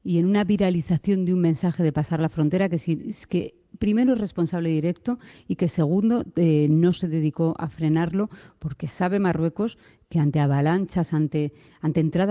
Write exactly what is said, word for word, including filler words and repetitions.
y en una viralización de un mensaje de pasar la frontera que, sí, es que primero es responsable directo y que segundo eh, no se dedicó a frenarlo porque sabe Marruecos que ante avalanchas, ante, ante entradas